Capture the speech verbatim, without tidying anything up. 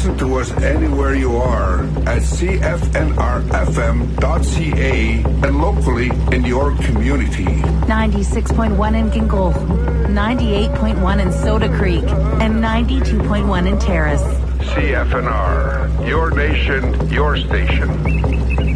Listen to us anywhere you are at C F N R F M dot C A and locally in your community. ninety-six point one in Gingol, ninety-eight point one in Soda Creek, and ninety-two point one in Terrace. C F N R, your nation, your station.